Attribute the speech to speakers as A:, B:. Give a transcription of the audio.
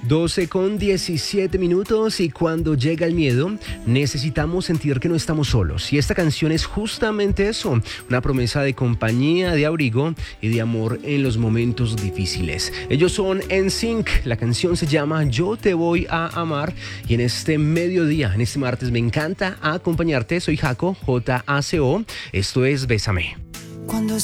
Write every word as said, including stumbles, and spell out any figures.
A: doce con diecisiete minutos y cuando llega el miedo necesitamos sentir que no estamos solos y esta canción es justamente eso, una promesa de compañía, de abrigo y de amor en los momentos difíciles. Ellos son N Sync, la canción se llama Yo te voy a amar y en este mediodía, en este martes me encanta acompañarte, soy Jaco, J A C O, esto es Bésame.
B: Cuando